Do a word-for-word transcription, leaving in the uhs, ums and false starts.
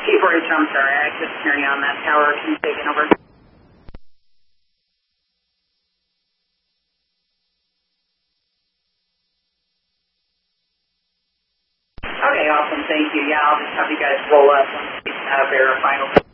Keyboard, I'm sorry, I couldn't hear you on that tower. Can you take it over? Okay, awesome. Thank you. Yeah, I'll just have you guys roll up and uh, verify.